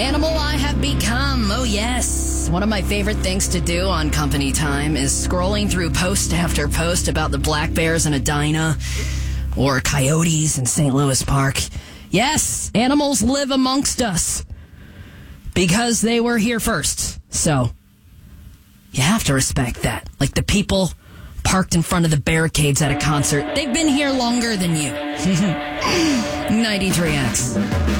animal I have become. Oh, yes. One of my favorite things to do on company time is scrolling through post after post about the black bears in Edina or coyotes in St. Louis Park. Yes, animals live amongst us because they were here first. So you have to respect that. Like the people parked in front of the barricades at a concert. They've been here longer than you. 93X.